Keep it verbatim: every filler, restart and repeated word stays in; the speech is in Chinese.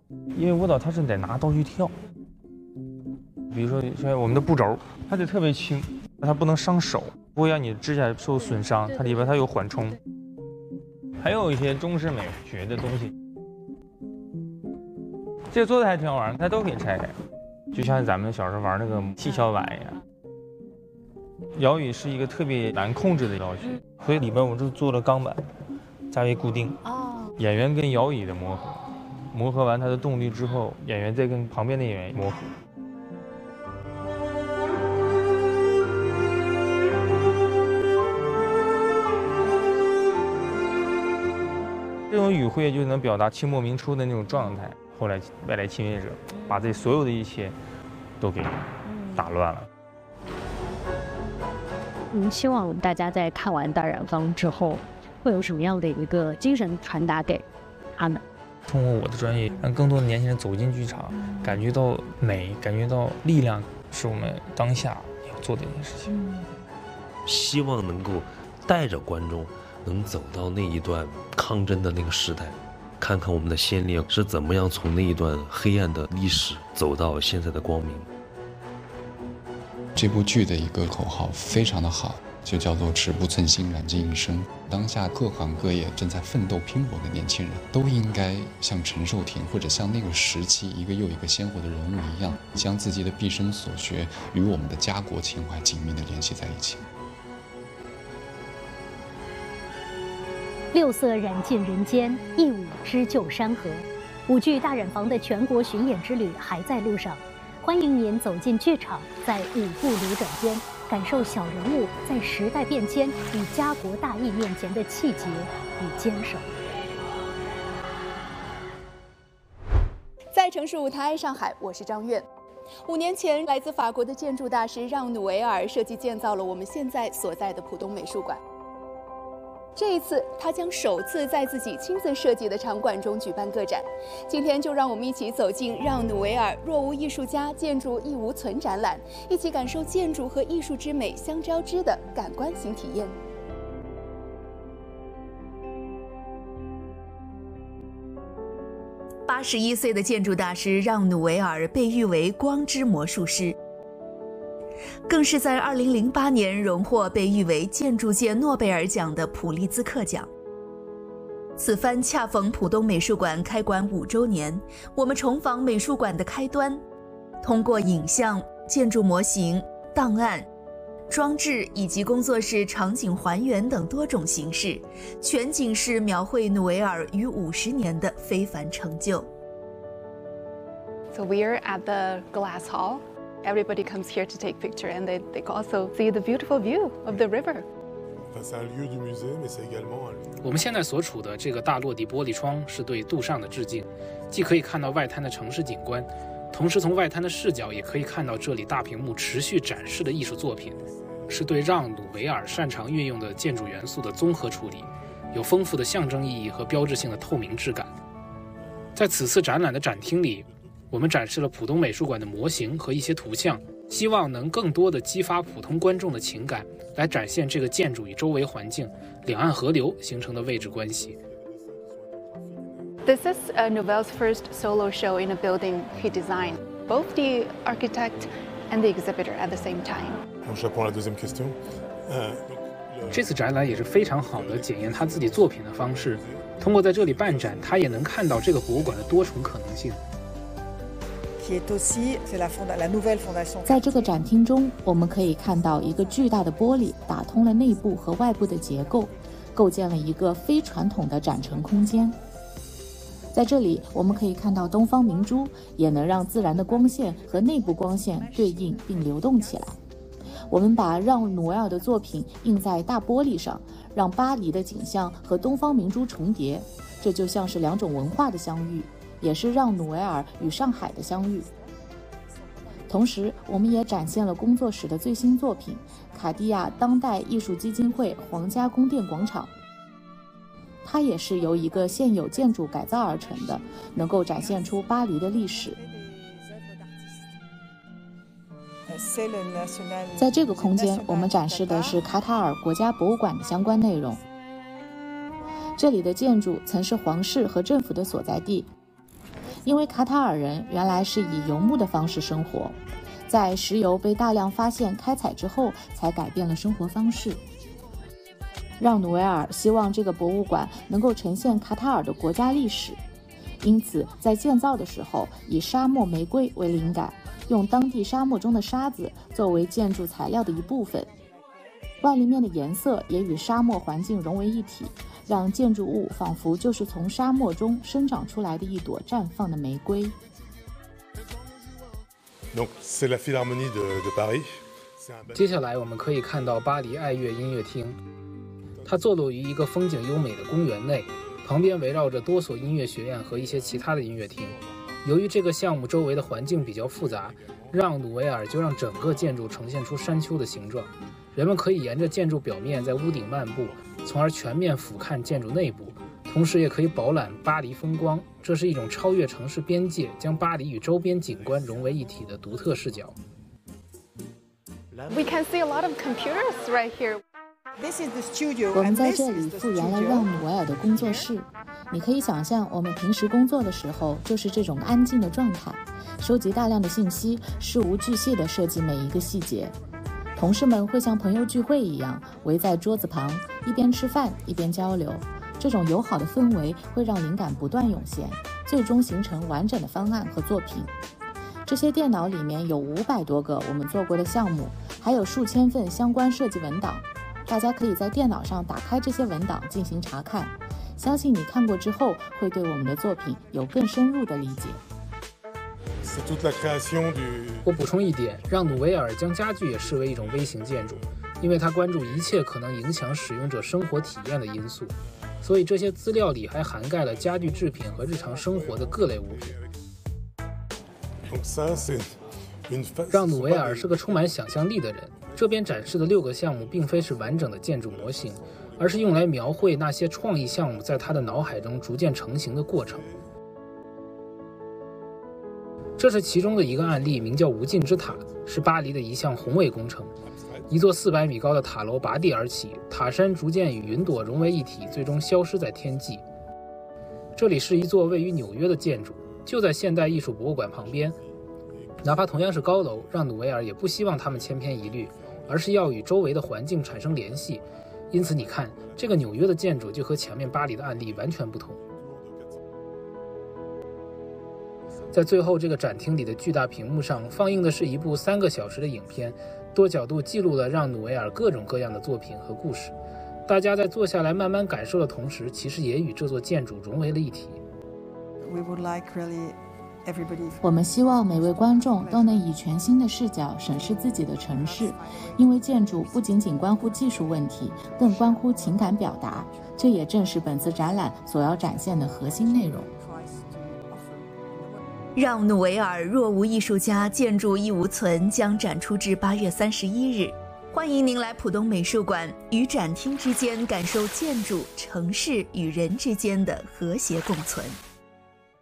因为舞蹈它是得拿刀去跳，比如说像我们的步轴，它得特别轻，它不能伤手，不会让你指甲受损伤，它里边它有缓冲。还有一些中式美学的东西，这个做的还挺好玩，它都可以拆开，就像咱们小时候玩那个七巧板一样。摇椅是一个特别难控制的道具，所以里边我们就做了钢板，加以固定。哦，演员跟摇椅的磨合，磨合完它的动力之后，演员再跟旁边的演员磨合。这种语汇就能表达清末明初的那种状态。后来外来侵略者把这所有的一切都给打乱了。 嗯，希望大家在看完大染坊之后，会有什么样的一个精神传达给他们？ 通过我的专业，让更多的年轻人走进剧场，感觉到美，感觉到力量，是我们当下要做的一件事情。 希望能够带着观众能走到那一段抗争的那个时代，看看我们的先烈是怎么样从那一段黑暗的历史走到现在的光明。 这部剧的一个口号非常的好，就叫做尺不寸心，染尽一生。当下各行各业正在奋斗拼搏的年轻人，都应该像陈寿亭或者像那个时期一个又一个鲜活的人物一样，将自己的毕生所学与我们的家国情怀紧密地联系在一起。 六色染尽人间，一舞织就山河。舞剧大染坊的全国巡演之旅还在路上，欢迎您走进剧场，在舞步流转间，感受小人物在时代变迁与家国大义面前的气节与坚守。 在城市舞台上海，我是张悦。五年前，来自法国的建筑大师让·努维尔设计建造了我们现在所在的浦东美术馆。这一次，他将首次在自己亲自设计的场馆中举办个展。今天就让我们一起走进让·努维尔若无艺术家，建筑亦无存展览，一起感受建筑和艺术之美相交织的感官型体验。八十一岁的建筑大师让·努维尔被誉为光之魔术师，更是在二零零八年荣获被誉为建筑界诺贝尔奖的普利兹克奖。此番恰逢浦东美术馆开馆五周年，我们重访美术馆的开端，通过影像、建筑模型、档案、装置以及工作室场景还原等多种形式，全景式描绘努维尔逾五十年的非凡成就。 So we're at the glass hall. Everybody comes here to take picture, and they, they also see the beautiful view of the river. 我们现在所处的这个大落地玻璃窗是对杜尚的致敬，既可以看到外滩的城市景观，同时从外滩的视角也可以看到这里大屏幕持续展示的艺术作品，是对让·努维尔擅长运用的建筑元素的综合处理，有丰富的象征意义和标志性的透明质感。在此次展览的展厅里，我们展示了浦东美术馆的模型和一些图像，希望能更多地激发普通观众的情感，来展现这个建筑与周围环境、两岸河流形成的位置关系。 This is uh, Nouvel's first solo show in a building he designed, both the architect and the exhibitor at the same time. 这次展览也是非常好的检验他自己作品的方式，通过在这里办展，他也能看到这个博物馆的多重可能性。 在这个展厅中，我们可以看到一个巨大的玻璃打通了内部和外部的结构，构建了一个非传统的展陈空间。在这里，我们可以看到东方明珠，也能让自然的光线和内部光线对应并流动起来。我们把让·努维尔的作品印在大玻璃上，让巴黎的景象和东方明珠重叠，这就像是两种文化的相遇，也是让·努维尔与上海的相遇。同时，我们也展现了工作室的最新作品——卡地亚当代艺术基金会皇家宫殿广场。它也是由一个现有建筑改造而成的，能够展现出巴黎的历史。在这个空间，我们展示的是卡塔尔国家博物馆的相关内容。这里的建筑曾是皇室和政府的所在地， 因为卡塔尔人原来是以游牧的方式生活，在石油被大量发现开采之后，才改变了生活方式。让努维尔希望这个博物馆能够呈现卡塔尔的国家历史，因此在建造的时候以沙漠玫瑰为灵感，用当地沙漠中的沙子作为建筑材料的一部分，外立面的颜色也与沙漠环境融为一体，让建筑物仿佛就是从沙漠中生长出来的一朵绽放的玫瑰。 接下来我们可以看到巴黎爱乐音乐厅，它坐落于一个风景优美的公园内，旁边围绕着多所音乐学院和一些其他的音乐厅。由于这个项目周围的环境比较复杂，让努维尔就让整个建筑呈现出山丘的形状，人们可以沿着建筑表面在屋顶漫步，从而全面俯瞰建筑内部，同时也可以饱览巴黎风光。这是一种超越城市边界，将巴黎与周边景观融为一体的独特视角。 We can see a lot of computers right here. 我们在这里复原了让努维尔的工作室，你可以想象我们平时工作的时候就是这种安静的状态，收集大量的信息，事无巨细地设计每一个细节。同事们会像朋友聚会一样围在桌子旁，一边吃饭一边交流，这种友好的氛围会让灵感不断涌现，最终形成完整的方案和作品。这些电脑里面有五百多个我们做过的项目，还有数千份相关设计文档，大家可以在电脑上打开这些文档进行查看，相信你看过之后会对我们的作品有更深入的理解。 我补充一点，让努维尔将家具也视为一种微型建筑，因为他关注一切可能影响使用者生活体验的因素，所以这些资料里还涵盖了家具制品和日常生活的各类物品。让努维尔是个充满想象力的人，这边展示的六个项目并非是完整的建筑模型，而是用来描绘那些创意项目在他的脑海中逐渐成型的过程。这是其中的一个案例，名叫无尽之塔，是巴黎的一项宏伟工程。一座四百米高的塔楼拔地而起，塔山逐渐与云朵融为一体，最终消失在天际。这里是一座位于纽约的建筑，就在现代艺术博物馆旁边。哪怕同样是高楼，让努维尔也不希望它们千篇一律，而是要与周围的环境产生联系。因此你看，这个纽约的建筑就和前面巴黎的案例完全不同。在最后这个展厅里的巨大屏幕上放映的是一部三个小时的影片，多角度记录了让努维尔各种各样的作品和故事。大家在坐下来慢慢感受的同时，其实也与这座建筑融为了一体。 我们希望每位观众都能以全新的视角审视自己的城市，因为建筑不仅仅关乎技术问题，更关乎情感表达，这也正是本次展览所要展现的核心内容。 让努维尔若无艺术家，建筑亦无存将展出至八月三十一日。欢迎您来浦东美术馆，与展厅之间感受建筑、城市与人之间的和谐共存。